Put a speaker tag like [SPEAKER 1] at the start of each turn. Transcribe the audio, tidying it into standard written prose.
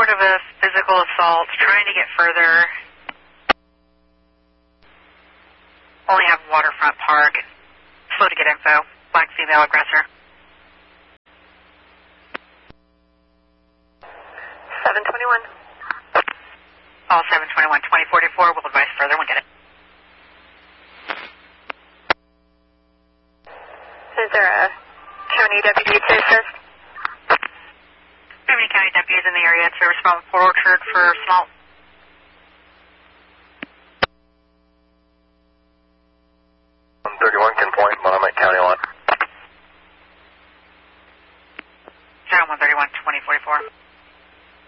[SPEAKER 1] report of a physical assault, trying to get further. Only have Waterfront Park. Slow to get info. Black female aggressor.
[SPEAKER 2] 721.
[SPEAKER 1] All 721, 2044. We'll advise further. We'll get it.
[SPEAKER 2] Is there a county deputy to assist?
[SPEAKER 1] We have any county deputies in the area to respond with Port Orchard for small?
[SPEAKER 3] I'm 31 can point, but I'm at county line.